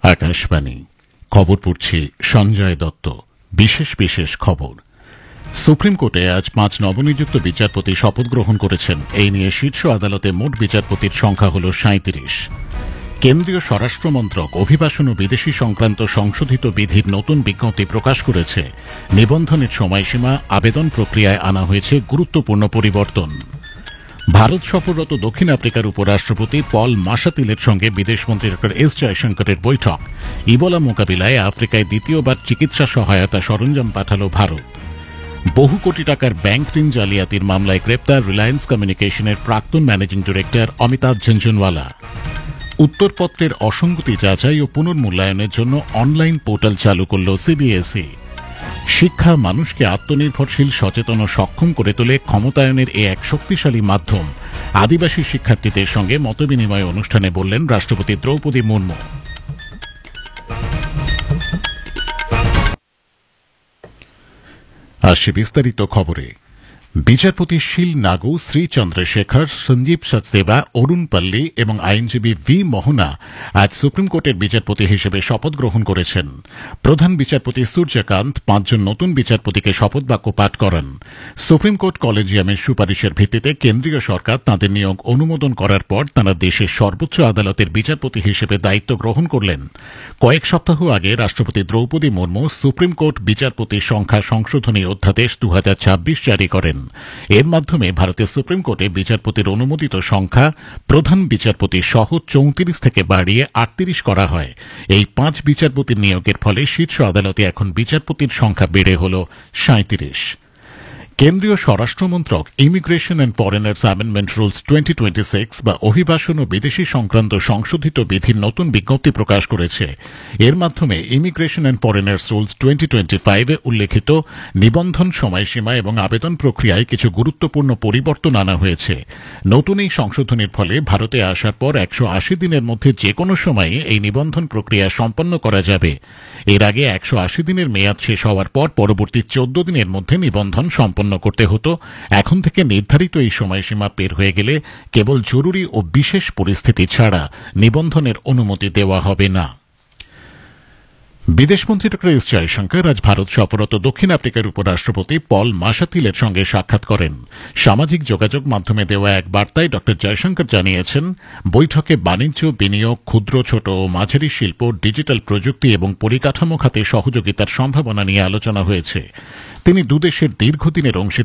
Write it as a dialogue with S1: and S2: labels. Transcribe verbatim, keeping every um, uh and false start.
S1: আকাশবাণী খবর পড়ছি সঞ্জয় দত্ত। বিশেষ বিশেষ খবর। সুপ্রিম কোর্টে আজ পাঁচ নবনিযুক্ত বিচারপতি শপথ গ্রহণ করেছেন। এই নিয়ে শীর্ষ আদালতে মোট বিচারপতির সংখ্যা হল সাঁইত্রিশ। কেন্দ্রীয় স্বরাষ্ট্র মন্ত্রক অভিবাসন ও বিদেশী সংক্রান্ত সংশোধিত বিধির নতুন বিজ্ঞপ্তি প্রকাশ করেছে। নিবন্ধনের সময়সীমা, আবেদন প্রক্রিয়ায় আনা হয়েছে গুরুত্বপূর্ণ পরিবর্তন। ভারত সফররত দক্ষিণ আফ্রিকার উপরাষ্ট্রপতি পল মাশাতিলের সঙ্গে বিদেশমন্ত্রী ড এস জয়শঙ্করের বৈঠক। ইবোলা মোকাবিলায় আফ্রিকায় দ্বিতীয়বার চিকিৎসা সহায়তা সরঞ্জাম পাঠাল ভারত। বহু কোটি টাকার ব্যাংক ঋণ জালিয়াতির মামলায় গ্রেপ্তার রিলায়েন্স কমিউনিকেশনের প্রাক্তন ম্যানেজিং ডিরেক্টর অমিতাভ ঝুনঝুনওয়ালা। উত্তরপত্রের অসঙ্গতি যাচাই ও পুনর্মূল্যায়নের জন্য অনলাইন পোর্টাল চালু করল সিবিএসই। শিক্ষা মানুষকে আত্মনির্ভরশীল, সচেতন ও সক্ষম করে তোলে, ক্ষমতায়নের এ এক শক্তিশালী মাধ্যম। আদিবাসী শিক্ষার্থীদের সঙ্গে মতবিনিময় অনুষ্ঠানে বললেন রাষ্ট্রপতি দ্রৌপদী মুর্মু। আসছে বিস্তারিত খবরে। বিচারপতি শিল নাগু, শ্রী চন্দ্রশেখর, সঞ্জীব সচদেবা, অরুণ পল্লী এবং আইনজীবী ভি মোহনা আজ সুপ্রিম কোর্টের বিচারপতি হিসেবে শপথ গ্রহণ করেছেন। প্রধান বিচারপতি সূর্যকান্ত পাঁচজন নতুন বিচারপতিকে শপথ বাক্য পাঠ করান। সুপ্রিম কোর্ট কলেজিয়ামের সুপারিশের ভিত্তিতে কেন্দ্রীয় সরকার তাঁদের নিয়োগ অনুমোদন করার পর তাঁরা দেশের সর্বোচ্চ আদালতের বিচারপতি হিসেবে দায়িত্ব গ্রহণ করলেন। কয়েক সপ্তাহ আগে রাষ্ট্রপতি দ্রৌপদী মুর্মু সুপ্রিম কোর্ট বিচারপতির সংখ্যা সংশোধনী অধ্যাদেশ দু হাজার ছাব্বিশ জারি করেন। এর মাধ্যমে ভারতের সুপ্রিম কোর্টে বিচারপতির অনুমোদিত সংখ্যা প্রধান বিচারপতি সহ চৌত্রিশ থেকে বাড়িয়ে আটত্রিশ করা হয়। এই পাঁচ বিচারপতির নিয়োগের ফলে শীর্ষ আদালতে এখন বিচারপতির সংখ্যা বেড়ে হল সাঁইত্রিশ। কেন্দ্রীয় স্বরাষ্ট্রমন্ত্রক immigration and foreigners amendment rules twenty twenty six বা অভিবাসন ও বিদেশী সংক্রান্ত সংশোধিত বিধির নতুন বিজ্ঞপ্তি প্রকাশ করেছে। এর মাধ্যমে immigration and foreigners rules twenty twenty ফাইভে উল্লেখিত নিবন্ধন সময়সীমা এবং আবেদন প্রক্রিয়ায় কিছু গুরুত্বপূর্ণ পরিবর্তন আনা হয়েছে। নতুন এই সংশোধনের ফলে ভারতে আসার পর একশো আশি দিনের মধ্যে যে কোনো সময়ে এই নিবন্ধন প্রক্রিয়া সম্পন্ন করা যাবে। এর আগে একশো আশি দিনের মেয়াদ শেষ হওয়ার পর পরবর্তী চোদ্দ দিনের মধ্যে নিবন্ধন সম্পন্ন করতে হতো। এখন থেকে নির্ধারিত এই সময়সীমা পের হয়ে গেলে কেবল জরুরি ও বিশেষ পরিস্থিতি ছাড়া নিবন্ধনের অনুমতি দেওয়া হবে না। বিদেশমন্ত্রী ড এস জয়শঙ্কর আজ ভারত সফররত দক্ষিণ আফ্রিকার উপরাষ্ট্রপতি পল মাশাতিলের সঙ্গে সাক্ষাৎ করেন। সামাজিক যোগাযোগ মাধ্যমে দেওয়া এক বার্তায় ড জয়শঙ্কর জানিয়েছেন, বৈঠকে বাণিজ্য, বিনিয়োগ, ক্ষুদ্র, ছোট ও মাঝারি শিল্প, ডিজিটাল প্রযুক্তি এবং পরিকাঠামো খাতে সহযোগিতার সম্ভাবনা নিয়ে আলোচনা হয়েছে। তিনি দুদেশের দীর্ঘদিনের অংশীদার